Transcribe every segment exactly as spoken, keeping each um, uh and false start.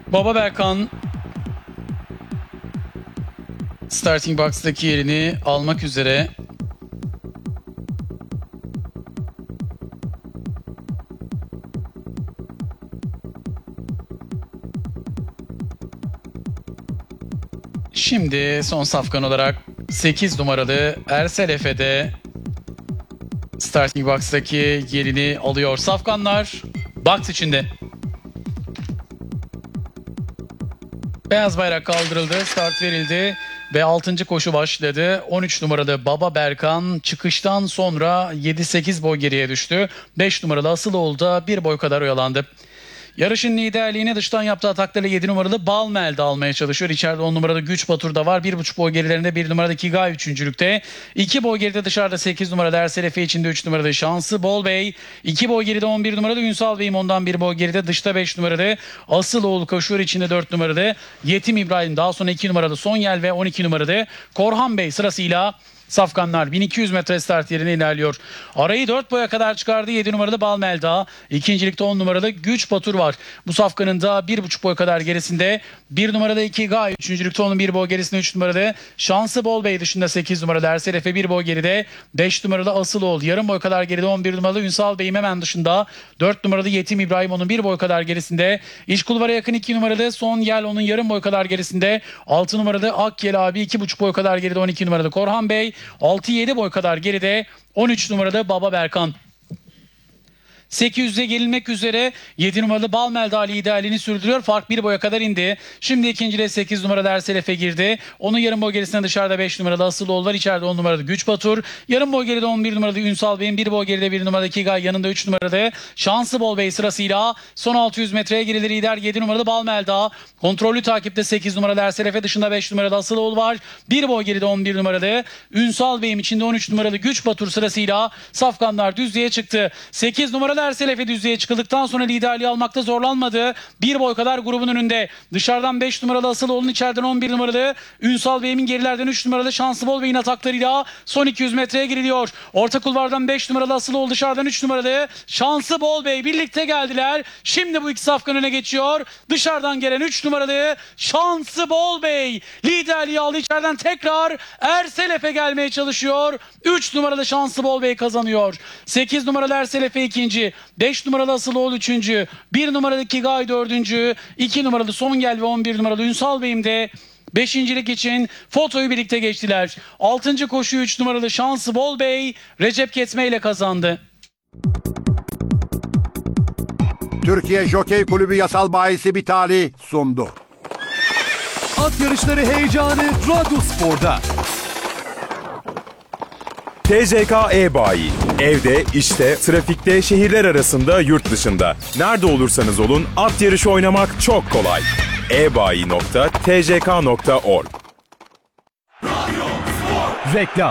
Baba Berkan starting box'taki yerini almak üzere. Şimdi son safkan olarak sekiz numaralı Ersel Efe'de starting box'taki yerini alıyor. Safkanlar box içinde. Beyaz bayrak kaldırıldı, start verildi ve altıncı koşu başladı. on üç numaralı Baba Berkan çıkıştan sonra yedi sekiz boy geriye düştü. beş numaralı Asıloğlu da bir boy kadar oyalandı. Yarışın liderliğini dıştan yaptığı ataklarla yedi numaralı Balmel de almaya çalışıyor. İçeride on numaralı Güç Batur da var. bir buçuk boy gerilerinde bir numaralı Kigay üçüncülükte. iki boy geride dışarıda sekiz numaralı Ersel Efe, içinde üç numaralı Şansı Bol Bey. iki boy geride on bir numaralı Ünsal Bey'im, ondan bir boy geride dışta beş numaralı Asıloğlu koşuyor. İçinde dört numaralı Yetim İbrahim, daha sonra iki numaralı Sonyel ve on iki numaralı Korhan Bey sırasıyla safkanlar bin iki yüz metre start yerine ilerliyor. Arayı dört boya kadar çıkardı yedi numaralı Balmelda. İkincilikte on numaralı Güç Batur var. Bu safkanın da bir buçuk boy kadar gerisinde bir numaralı Ikigay. Üçüncülükte onun bir boy gerisinde üç numaralı Şansı Bol Bey, dışında sekiz numaralı Ersel Efe bir boy geride. beş numaralı Asıloğlu yarım boy kadar geride. on bir numaralı Ünsal Bey'im hemen dışında. dört numaralı Yetim İbrahim onun bir boy kadar gerisinde. İç kulvara yakın iki numaralı Son Yel onun yarım boy kadar gerisinde. altı numaralı Akyel abi iki buçuk boy kadar geride. on iki numaralı Korhan Bey. altı yedi boy kadar geride on üç numaralı Baba Berkan. sekiz yüze gelinmek üzere yedi numaralı Balmelda liderliğini sürdürüyor. Fark bir boya kadar indi. Şimdi ikinciliğe sekiz numaralı Ersel Efe girdi. Onun yarım boy gerisinde dışarıda beş numaralı Asıloğlu var. İçeride on numaralı Güç Batur. Yarım boy geride on bir numaralı Ünsal Bey'in, bir boy geride bir numaralı Kigay, yanında üç numaralı Şansı Bol Bey sırasıyla son altı yüz metreye gerileri lider yedi numaralı Balmelda. Kontrollü takipte sekiz numaralı Ersel Efe, dışında beş numaralı Asıloğlu var. bir boy geride on bir numaralı Ünsal Bey'im, içinde on üç numaralı Güç Batur sırasıyla safkanlar düzlüğe çıktı. sekiz numaralı Ersel Efe düzlüğe çıkıldıktan sonra liderliği almakta zorlanmadı. Bir boy kadar grubun önünde. Dışarıdan beş numaralı Asıloğlu'nun, içeriden on bir numaralı Ünsal Bey'in, gerilerden üç numaralı Şansı Bol Bey'in ataklarıyla son iki yüz metreye giriliyor. Orta kulvardan beş numaralı Asıloğlu, dışarıdan üç numaralı Şansı Bol Bey birlikte geldiler. Şimdi bu iki safkan öne geçiyor. Dışarıdan gelen üç numaralı Şansı Bol Bey liderliği aldı. İçeriden tekrar Ersel Efe gelmeye çalışıyor. üç numaralı Şansı Bol Bey kazanıyor. sekiz numaralı Ersel Efe ikinci. beş numaralı Asıloğlu üçüncü. bir numaralı Kigay dördüncü. iki numaralı Songel ve on bir numaralı Ünsal Bey'im de beşincilik için fotoyu birlikte geçtiler. altıncı koşuyu üç numaralı Şansı Bol Bey Recep Ketme ile kazandı. Türkiye Jokey Kulübü Yasal Bayisi Bitali sundu. At yarışları heyecanı Radyospor'da. T C K E-Bayi. Evde, işte, trafikte, şehirler arasında, yurt dışında. Nerede olursanız olun at yarışı oynamak çok kolay. e bayi nokta t c k nokta org. Reklam.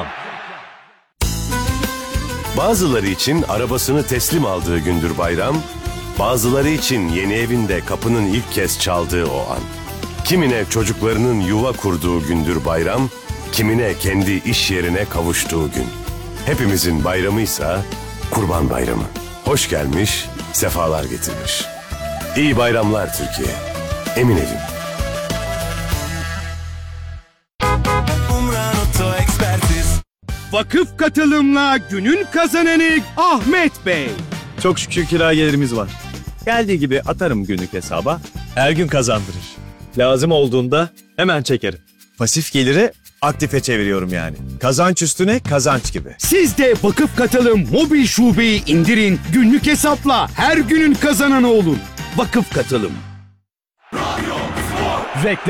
Bazıları için arabasını teslim aldığı gündür bayram, bazıları için yeni evinde kapının ilk kez çaldığı o an. Kimine çocuklarının yuva kurduğu gündür bayram, kimine kendi iş yerine kavuştuğu gün. Hepimizin bayramıysa Kurban Bayramı. Hoş gelmiş, sefalar getirmiş. İyi bayramlar Türkiye. Emin evim. Vakıf katılımla günün kazananı Ahmet Bey. Çok şükür kira gelirimiz var. Geldiği gibi atarım günlük hesaba. Her gün kazandırır. Lazım olduğunda hemen çekerim. Pasif geliri aktife çeviriyorum yani. Kazanç üstüne kazanç gibi. Siz de Vakıf Katılım mobil şubeyi indirin. Günlük hesapla her günün kazananı olun. Vakıf Katılım. Reklam.